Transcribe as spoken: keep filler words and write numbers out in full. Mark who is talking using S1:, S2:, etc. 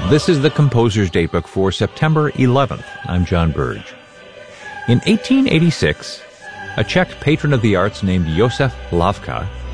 S1: This is the Composer's Datebook for September eleventh. I'm John Burge. In eighteen eighty-six, a Czech patron of the arts named Josef Lavka